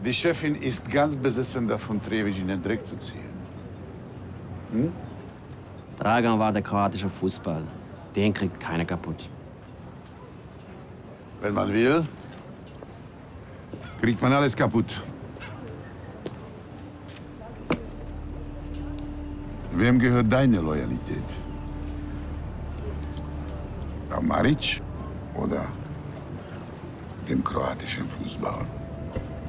Die Chefin ist ganz besessen davon, Trevic in den Dreck zu ziehen. Hm? Dragan war der kroatische Fußball. Den kriegt keiner kaputt. Wenn man will, kriegt man alles kaputt. Wem gehört deine Loyalität? Kramaric oder dem kroatischen Fußball?